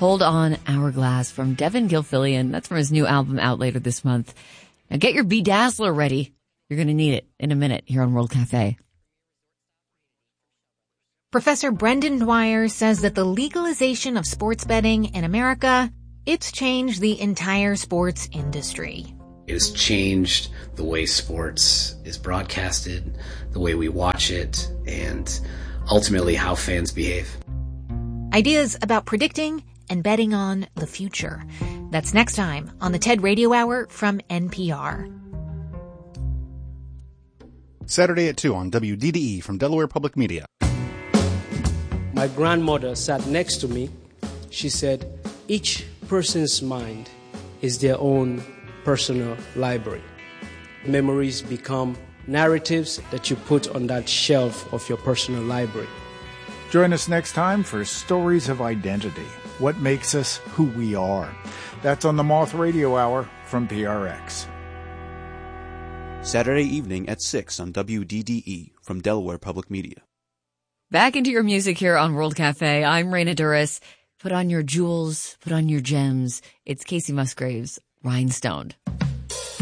Hold On Hourglass from Devin Gilfillian. That's from his new album out later this month. Now get your Bedazzler ready. You're going to need it in a minute here on World Cafe. Professor Brendan Dwyer says that the legalization of sports betting in America, it's changed the entire sports industry. It has changed the way sports is broadcasted, the way we watch it, and ultimately how fans behave. Ideas about predicting and betting on the future. That's next time on the TED Radio Hour from NPR. Saturday at 2 on WDDE from Delaware Public Media. My grandmother sat next to me. She said, each person's mind is their own personal library. Memories become narratives that you put on that shelf of your personal library. Join us next time for Stories of Identity. What makes us who we are? That's on the Moth Radio Hour from PRX. Saturday evening at 6 on WDDE from Delaware Public Media. Back into your music here on World Cafe. I'm Raina Duras. Put on your jewels, put on your gems. It's Casey Musgraves, Rhinestoned.